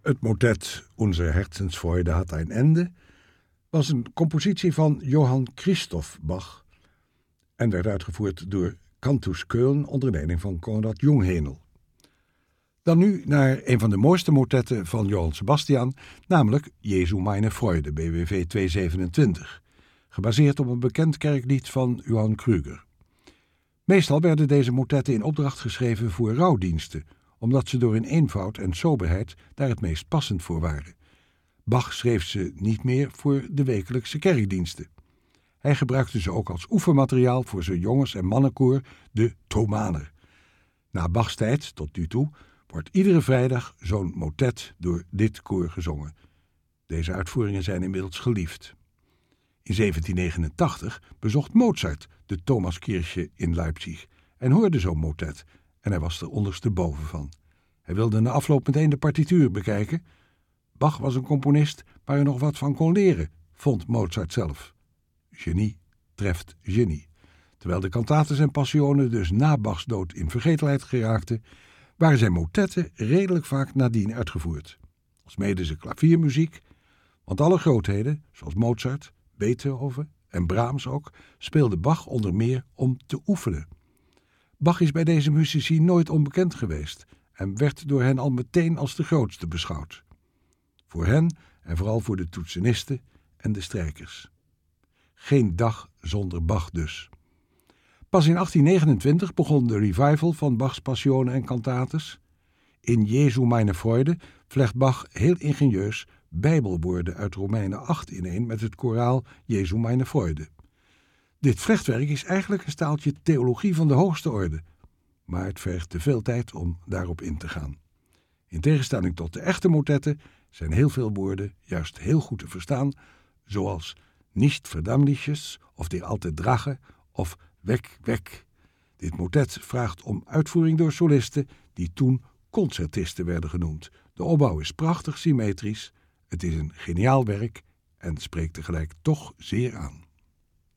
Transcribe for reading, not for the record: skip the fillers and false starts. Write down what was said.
Het motet Unser Herzensfreude hat ein Ende was een compositie van Johann Christoph Bach en werd uitgevoerd door Cantus Köln onder leiding van Konrad Jungheinl. Dan nu naar een van de mooiste motetten van Johann Sebastian, namelijk Jesu meine Freude, BWV 227, gebaseerd op een bekend kerklied van Johann Krüger. Meestal werden deze motetten in opdracht geschreven voor rouwdiensten, omdat ze door hun eenvoud en soberheid daar het meest passend voor waren. Bach schreef ze niet meer voor de wekelijkse kerkdiensten. Hij gebruikte ze ook als oefenmateriaal voor zijn jongens- en mannenkoor, de Thomaner. Na Bachs tijd, tot nu toe, wordt iedere vrijdag zo'n motet door dit koor gezongen. Deze uitvoeringen zijn inmiddels geliefd. In 1789 bezocht Mozart de Thomaskirche in Leipzig en hoorde zo'n motet en hij was er ondersteboven van. Hij wilde na afloop meteen de partituur bekijken. Bach was een componist waar hij nog wat van kon leren, vond Mozart zelf. Genie treft genie. Terwijl de cantates en passionen dus na Bachs dood in vergetelheid geraakten, waren zijn motetten redelijk vaak nadien uitgevoerd. Alsmede zijn klaviermuziek, want alle grootheden, zoals Mozart, Beethoven en Brahms ook, speelde Bach onder meer om te oefenen. Bach is bij deze muzici nooit onbekend geweest en werd door hen al meteen als de grootste beschouwd. Voor hen en vooral voor de toetsenisten en de strijkers. Geen dag zonder Bach dus. Pas in 1829 begon de revival van Bachs passionen en cantates. In Jesu meine Freude vlecht Bach heel ingenieus bijbelwoorden uit Romeinen 8 ineen met het koraal Jesu meine Freude. Dit vlechtwerk is eigenlijk een staaltje theologie van de hoogste orde, maar het vergt te veel tijd om daarop in te gaan. In tegenstelling tot de echte motetten zijn heel veel woorden juist heel goed te verstaan, zoals nicht verdammliches of die alte Drache of weg, weg. Dit motet vraagt om uitvoering door solisten die toen concertisten werden genoemd. De opbouw is prachtig symmetrisch, het is een geniaal werk en spreekt tegelijk toch zeer aan.